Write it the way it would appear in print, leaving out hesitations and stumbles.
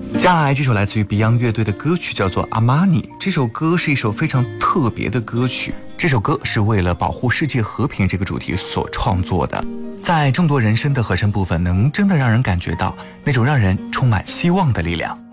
接下来这首来自于 Beyond 乐队的歌曲叫做《阿玛尼》，这首歌是一首非常特别的歌曲。这首歌是为了保护世界和平这个主题所创作的，在众多人声的和声部分，能真的让人感觉到那种让人充满希望的力量。